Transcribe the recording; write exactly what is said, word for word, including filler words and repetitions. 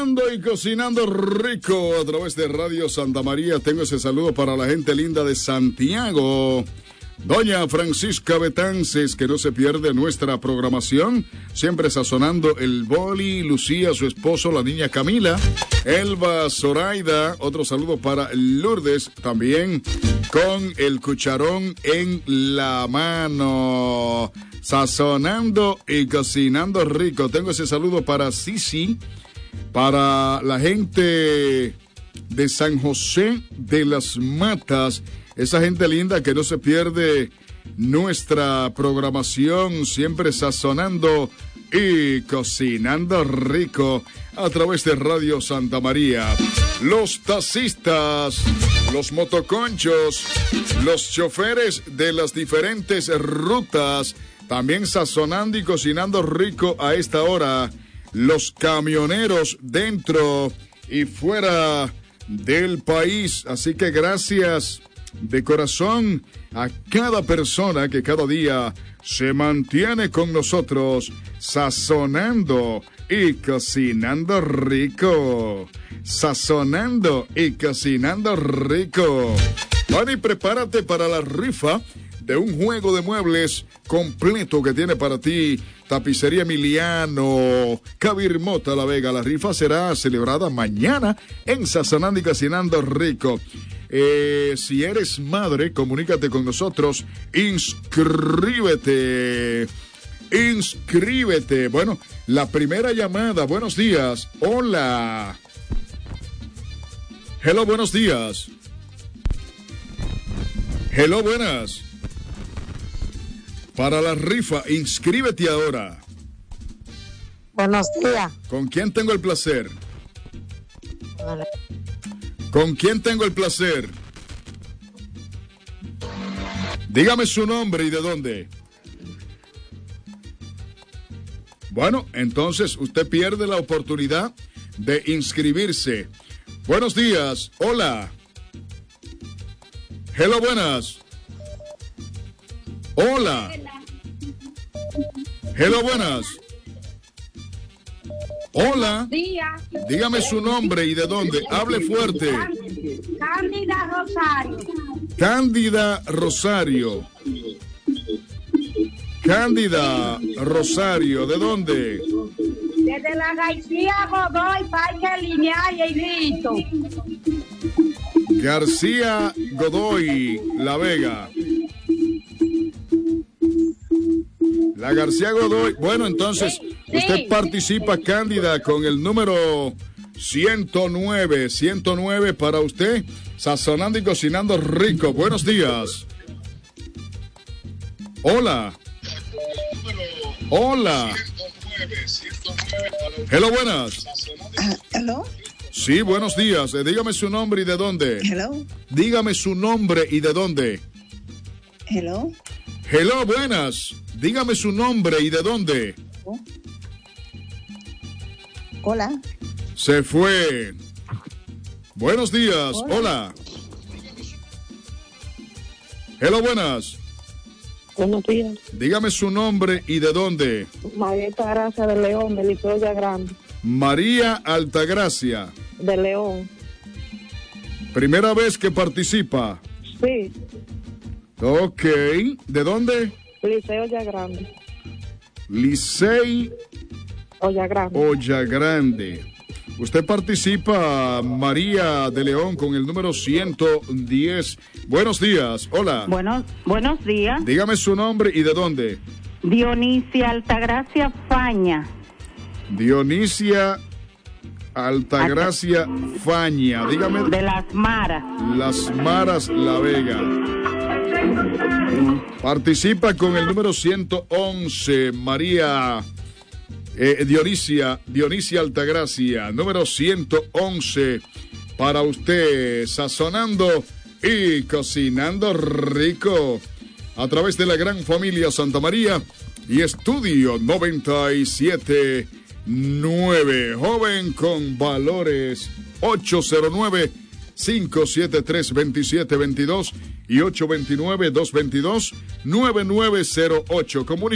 Y cocinando rico a través de Radio Santa María. Tengo ese saludo para la gente linda de Santiago. Doña Francisca Betances, que no se pierde nuestra programación, siempre sazonando el boli. Lucía, su esposo, la niña Camila. Elba Zoraida, otro saludo para Lourdes, también con el cucharón en la mano, sazonando y cocinando rico. Tengo ese saludo para Sisi, para la gente de San José de las Matas, esa gente linda que no se pierde nuestra programación, siempre sazonando y cocinando rico a través de Radio Santa María. Los taxistas, los motoconchos, los choferes de las diferentes rutas, también sazonando y cocinando rico a esta hora. Los camioneros dentro y fuera del país. Así que gracias de corazón a cada persona que cada día se mantiene con nosotros, sazonando y cocinando rico. Sazonando y cocinando rico. Bueno, y prepárate para la rifa de un juego de muebles completo que tiene para ti Tapicería Emiliano, Cabirmota La Vega. La rifa será celebrada mañana en Sazonando y Cocinando Rico. Eh, si eres madre, comunícate con nosotros, inscríbete, inscríbete. Bueno, la primera llamada, buenos días, hola. Hello, buenos días. Hello, buenas. Para la rifa, inscríbete ahora. Buenos días. ¿Con quién tengo el placer? Vale. ¿Con quién tengo el placer? Dígame su nombre y de dónde. Bueno, entonces usted pierde la oportunidad de inscribirse. Buenos días. Hola. Hello, buenas. Hola. Hello, buenas. Hola. Dígame su nombre y de dónde. Hable fuerte. Cándida Rosario. Cándida Rosario. Cándida Rosario, ¿de dónde? Desde la García Godoy, Parque Lineal y Grito. García Godoy, La Vega. La García Godoy. Bueno, entonces, sí, sí. Usted participa, Cándida, con el número ciento nueve. ciento nueve para usted, sazonando y cocinando rico. Buenos días. Hola. Hola. Hello, buenas. Uh, hello. Sí, buenos días. Eh, dígame su nombre y de dónde. Hello. Dígame su nombre y de dónde. Hello. Hello, buenas. Dígame su nombre y de dónde. Oh. Hola. Se fue. Buenos días. Hola. Hola. Hello, buenas. Buenos días. Dígame su nombre y de dónde. María Altagracia de León, de Liceo Ya Grande. María Altagracia. De León. ¿Primera vez que participa? Sí. Ok. ¿De dónde? Liceo Ya Grande. Licey Olla Grande. Olla Grande. Usted participa, María de León, con el número ciento diez. Buenos días. Hola. Buenos, buenos días. Dígame su nombre y de dónde. Dionisia Altagracia Faña. Dionisia Altagracia Faña. Dígame. De Las Maras. Las Maras, La Vega. Participa con el número ciento once, María eh, Dionisia, Dionisia Altagracia, número ciento once, para usted, sazonando y cocinando rico, a través de la gran familia Santa María y Estudio noventa y siete punto nueve, joven con valores, ocho cero nueve, cinco siete tres, dos siete dos dos y ocho dos nueve, dos dos dos, nueve nueve cero ocho. Comunica